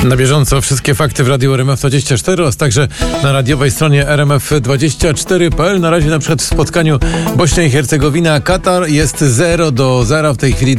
Na bieżąco wszystkie fakty w Radiu RMF24 oraz także na radiowej stronie rmf24.pl. Na razie na przykład w spotkaniu Bośnia i Hercegowina, Katar jest 0-0, w tej chwili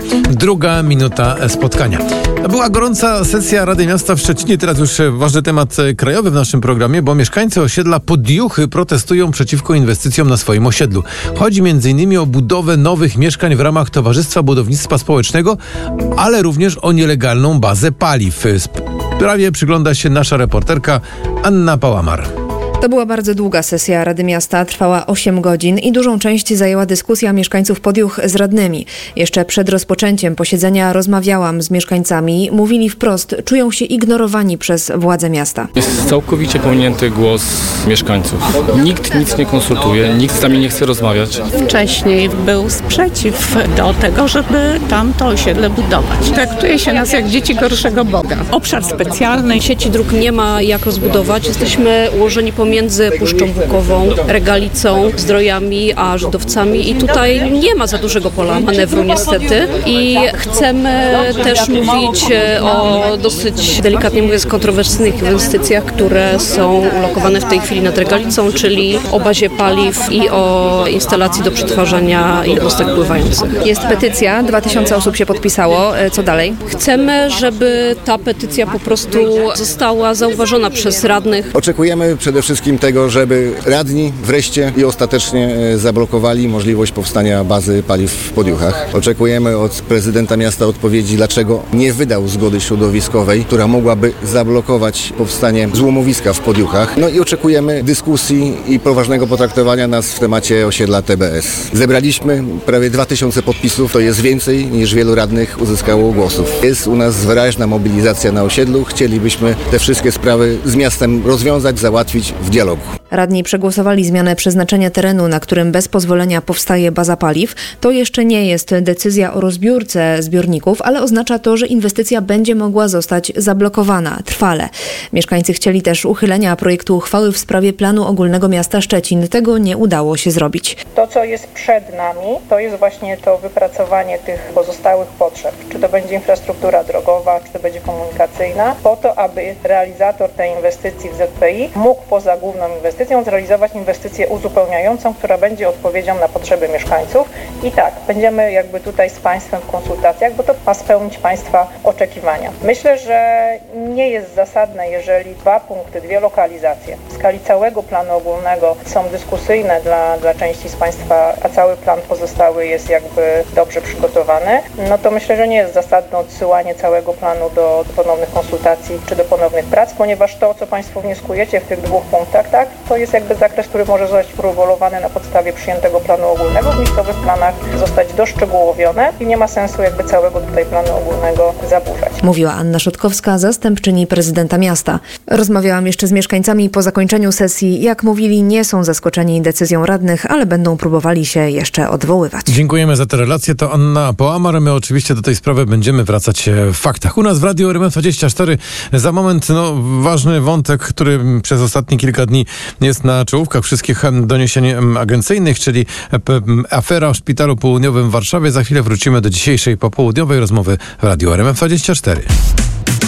22 minuta spotkania. Była gorąca sesja Rady Miasta w Szczecinie, teraz już ważny temat krajowy w naszym programie, bo mieszkańcy osiedla Podjuchy protestują przeciwko inwestycjom na swoim osiedlu. Chodzi m.in. o budowę nowych mieszkań w ramach Towarzystwa Budownictwa Społecznego, ale również o nielegalną bazę paliw. Sprawie przygląda się nasza reporterka Anna Pałamar. To była bardzo długa sesja Rady Miasta, trwała 8 godzin i dużą część zajęła dyskusja mieszkańców Podjuch z radnymi. Jeszcze przed rozpoczęciem posiedzenia rozmawiałam z mieszkańcami. Mówili wprost, czują się ignorowani przez władze miasta. Jest całkowicie pominięty głos mieszkańców. Nikt nic nie konsultuje, nikt z nami nie chce rozmawiać. Wcześniej był sprzeciw do tego, żeby tam to osiedle budować. Traktuje się nas jak dzieci gorszego Boga. Obszar specjalny. Sieci dróg nie ma jak rozbudować. Jesteśmy ułożeni pomiędzy Puszczą Bukową, Regalicą, Zdrojami a Żydowcami i tutaj nie ma za dużego pola manewru niestety i chcemy też mówić o dosyć delikatnie mówiąc kontrowersyjnych inwestycjach, które są ulokowane w tej chwili nad Regalicą, czyli o bazie paliw i o instalacji do przetwarzania jednostek pływających. Jest petycja, 2000 osób się podpisało. Co dalej? Chcemy, żeby ta petycja po prostu została zauważona przez radnych. Oczekujemy przede wszystkim tego, żeby radni wreszcie i ostatecznie zablokowali możliwość powstania bazy paliw w Podjuchach. Oczekujemy od prezydenta miasta odpowiedzi, dlaczego nie wydał zgody środowiskowej, która mogłaby zablokować powstanie złomowiska w Podjuchach. No i oczekujemy dyskusji i poważnego potraktowania nas w temacie osiedla TBS. Zebraliśmy prawie 2000 podpisów, to jest więcej niż wielu radnych uzyskało głosów. Jest u nas wyraźna mobilizacja na osiedlu. Chcielibyśmy te wszystkie sprawy z miastem rozwiązać, załatwić w dialogu. Radni przegłosowali zmianę przeznaczenia terenu, na którym bez pozwolenia powstaje baza paliw. To jeszcze nie jest decyzja o rozbiórce zbiorników, ale oznacza to, że inwestycja będzie mogła zostać zablokowana trwale. Mieszkańcy chcieli też uchylenia projektu uchwały w sprawie planu ogólnego miasta Szczecin. Tego nie udało się zrobić. To, co jest przed nami, to jest właśnie to wypracowanie tych pozostałych potrzeb. Czy to będzie infrastruktura drogowa, czy to będzie komunikacyjna, po to, aby realizator tej inwestycji w ZPI mógł poza główną inwestycją zrealizować inwestycję uzupełniającą, która będzie odpowiedzią na potrzeby mieszkańców. I tak, będziemy jakby tutaj z Państwem w konsultacjach, bo to ma spełnić Państwa oczekiwania. Myślę, że nie jest zasadne, jeżeli 2 punkty, 2 lokalizacje w skali całego planu ogólnego są dyskusyjne dla części z Państwa, a cały plan pozostały jest jakby dobrze przygotowany, no to myślę, że nie jest zasadne odsyłanie całego planu do ponownych konsultacji czy do ponownych prac, ponieważ to, co Państwo wnioskujecie w tych 2 punktach, tak, to jest jakby zakres, który może zostać uregulowany na podstawie przyjętego planu ogólnego. W miejscowych planach zostać doszczegółowione i nie ma sensu jakby całego tutaj planu ogólnego zaburzać. Mówiła Anna Szotkowska, zastępczyni prezydenta miasta. Rozmawiałam jeszcze z mieszkańcami po zakończeniu sesji. Jak mówili, nie są zaskoczeni decyzją radnych, ale będą próbowali się jeszcze odwoływać. Dziękujemy za tę relację. To Anna Pałamar. My oczywiście do tej sprawy będziemy wracać w faktach. U nas w Radiu RMF24 za moment ważny wątek, który przez ostatnie kilka dni jest na czołówkach wszystkich doniesień agencyjnych, czyli afera w Szpitalu Południowym w Warszawie. Za chwilę wrócimy do dzisiejszej popołudniowej rozmowy w Radiu RMF24.